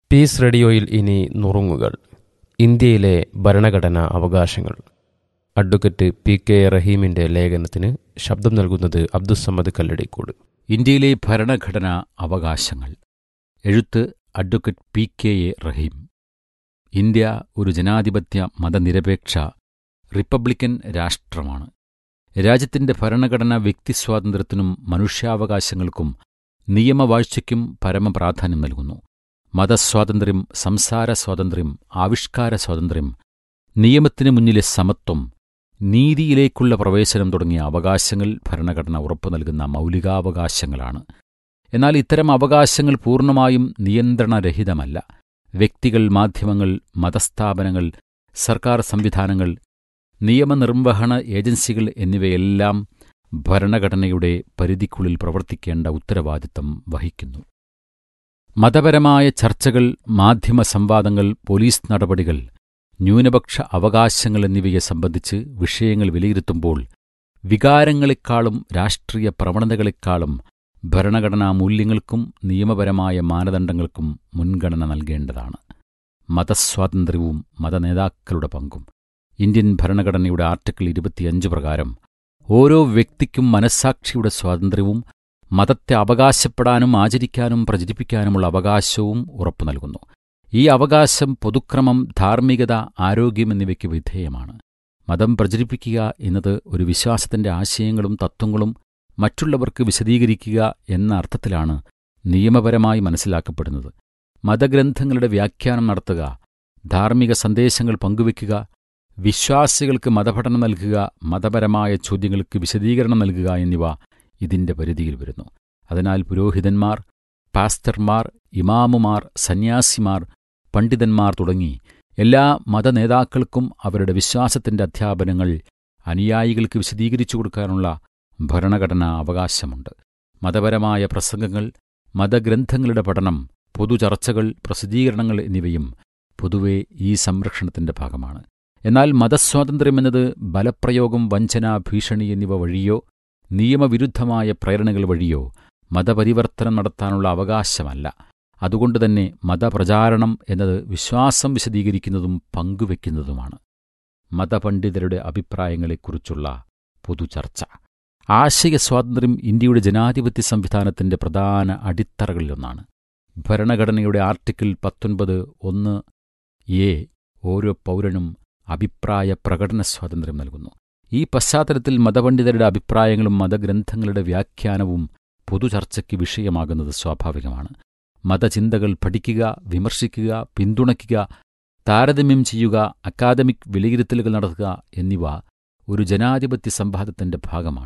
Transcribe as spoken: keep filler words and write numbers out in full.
Piece റേഡിയോയിൽ ഇനി നുറുങ്ങുകൾ. ഇന്ത്യയിലെ ഭരണഘടനാ അവകാശങ്ങൾ. അഡ്വക്കേറ്റ് പി കെ റഹീമിൻ്റെ ലേഖനത്തിന് ശബ്ദം നൽകുന്നത് അബ്ദുസ്സമദ് കല്ലടിക്കോട്. ഇന്ത്യയിലെ ഭരണഘടനാ അവകാശങ്ങൾ. എഴുത്ത് advocate P K A Rahim. India ഒരു ജനാധിപത്യ മതനിരപേക്ഷ റിപ്പബ്ലിക്കൻ രാഷ്ട്രമാണ്. രാജ്യത്തിൻ്റെ ഭരണഘടന വ്യക്തിസ്വാതന്ത്ര്യത്തിനും മനുഷ്യാവകാശങ്ങൾക്കും നിയമവാഴ്ചയ്ക്കും പരമപ്രാധാന്യം നൽകുന്നു. മതസ്വാതന്ത്ര്യം, സംസാര സ്വാതന്ത്ര്യം, ആവിഷ്കാര സ്വാതന്ത്ര്യം, നിയമത്തിന് മുന്നിലെ സമത്വം, നീതിയിലേക്കുള്ള പ്രവേശനം തുടങ്ങിയ അവകാശങ്ങൾ ഭരണഘടന ഉറപ്പു നൽകുന്ന മൗലികാവകാശങ്ങളാണ്. എന്നാൽ ഇത്തരം അവകാശങ്ങൾ പൂർണ്ണമായും നിയന്ത്രണരഹിതമല്ല. വ്യക്തികൾ, മാധ്യമങ്ങൾ, മതസ്ഥാപനങ്ങൾ, സർക്കാർ സംവിധാനങ്ങൾ, നിയമനിർവഹണ ഏജൻസികൾ എന്നിവയെല്ലാം ഭരണഘടനയുടെ പരിധിക്കുള്ളിൽ പ്രവർത്തിക്കേണ്ട ഉത്തരവാദിത്തം വഹിക്കുന്നു. മതപരമായ ചർച്ചകൾ, മാധ്യമ സംവാദങ്ങൾ, പോലീസ് നടപടികൾ, ന്യൂനപക്ഷ അവകാശങ്ങൾ എന്നിവയെ സംബന്ധിച്ച് വിഷയങ്ങൾ വിലയിരുത്തുമ്പോൾ വികാരങ്ങളെക്കാളും രാഷ്ട്രീയ പ്രവണതകളെക്കാളും ഭരണഘടനാ മൂല്യങ്ങൾക്കും നിയമപരമായ മാനദണ്ഡങ്ങൾക്കും മുൻഗണന നൽകേണ്ടതാണ്. മതസ്വാതന്ത്ര്യവും മതനേതാക്കളുടെ പങ്കും. ഇന്ത്യൻ ഭരണഘടനയുടെ ആർട്ടിക്കിൾ ഇരുപത്തിയഞ്ച് പ്രകാരം ഓരോ വ്യക്തിക്കും മനസ്സാക്ഷിയുടെ സ്വാതന്ത്ര്യവും മതത്തെ അവകാശപ്പെടാനും ആചരിക്കാനും പ്രചരിപ്പിക്കാനുമുള്ള അവകാശവും ഉറപ്പു നൽകുന്നു. ഈ അവകാശം പൊതുക്രമം, ധാർമ്മികത, ആരോഗ്യം എന്നിവയ്ക്ക് വിധേയമാണ്. മതം പ്രചരിപ്പിക്കുക എന്നത് ഒരു വിശ്വാസത്തിന്റെ ആശയങ്ങളും തത്വങ്ങളും മറ്റുള്ളവർക്ക് വിശദീകരിക്കുക എന്ന അർത്ഥത്തിലാണ് നിയമപരമായി മനസ്സിലാക്കപ്പെടുന്നത്. മതഗ്രന്ഥങ്ങളുടെ വ്യാഖ്യാനം നടത്തുക, ധാർമ്മിക സന്ദേശങ്ങൾ പങ്കുവയ്ക്കുക, വിശ്വാസികൾക്ക് മതപഠനം നൽകുക, മതപരമായ ചോദ്യങ്ങൾക്ക് വിശദീകരണം നൽകുക എന്നിവ ഇതിന്റെ പരിധിയിൽ വരുന്നു. അതിനാൽ പുരോഹിതന്മാർ, പാസ്റ്റർമാർ, ഇമാമുമാർ, സന്യാസിമാർ, പണ്ഡിതന്മാർ തുടങ്ങി എല്ലാ മതനേതാക്കൾക്കും അവരുടെ വിശ്വാസത്തിന്റെ അധ്യാപനങ്ങൾ അനുയായികൾക്ക് വിശദീകരിച്ചു കൊടുക്കാനുള്ള ഭരണഘടനാ അവകാശമുണ്ട്. മതപരമായ പ്രസംഗങ്ങൾ, മതഗ്രന്ഥങ്ങളുടെ പഠനം, പൊതുചർച്ചകൾ, പ്രസിദ്ധീകരണങ്ങൾ എന്നിവയും പൊതുവെ ഈ സംരക്ഷണത്തിന്റെ ഭാഗമാണ്. എന്നാൽ മതസ്വാതന്ത്ര്യമെന്നത് ബലപ്രയോഗം, വഞ്ചന, ഭീഷണി എന്നിവ വഴിയോ നിയമവിരുദ്ധമായ പ്രേരണകൾ വഴിയോ മതപരിവർത്തനം നടത്താനുള്ള അവകാശമല്ല. അതുകൊണ്ടുതന്നെ മതപ്രചാരണം എന്നത് വിശ്വാസം വിശദീകരിക്കുന്നതും പങ്കുവെക്കുന്നതുമാണ്. മതപണ്ഡിതരുടെ അഭിപ്രായങ്ങളെക്കുറിച്ചുള്ള പൊതുചർച്ച. ആശയസ്വാതന്ത്ര്യം ഇന്ത്യയുടെ ജനാധിപത്യ സംവിധാനത്തിന്റെ പ്രധാന അടിത്തറകളിലൊന്നാണ്. ഭരണഘടനയുടെ ആർട്ടിക്കിൾ പത്തൊൻപത് ഒന്ന് എ ഓരോ പൗരനും അഭിപ്രായ പ്രകടന സ്വാതന്ത്ര്യം നൽകുന്നു. ഈ പശ്ചാത്തലത്തിൽ മതപണ്ഡിതരുടെ അഭിപ്രായങ്ങളും മതഗ്രന്ഥങ്ങളുടെ വ്യാഖ്യാനവും പൊതുചർച്ചയ്ക്ക് വിഷയമാകുന്നത് സ്വാഭാവികമാണ്. മതചിന്തകൾ പഠിക്കുക, വിമർശിക്കുക, പിന്തുണയ്ക്കുക, താരതമ്യം ചെയ്യുക, അക്കാദമിക് വിലയിരുത്തലുകൾ നടത്തുക എന്നിവ ഒരു ജനാധിപത്യ സംവാദത്തിന്റെ ഭാഗമാണ്.